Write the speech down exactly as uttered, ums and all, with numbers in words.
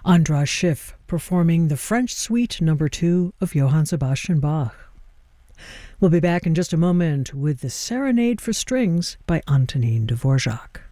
Andras Schiff performing the French Suite Number Two of Johann Sebastian Bach. We'll be back in just a moment with the Serenade for Strings by Antonin Dvorak.